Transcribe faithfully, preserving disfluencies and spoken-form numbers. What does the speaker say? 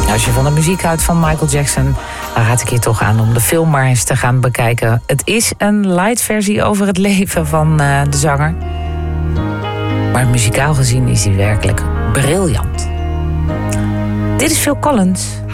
Als je van de muziek houdt van Michael Jackson, dan raad ik je toch aan om de film maar eens te gaan bekijken. Het is een light versie over het leven van uh, de zanger. Maar muzikaal gezien is hij werkelijk briljant. Dit is Phil Collins.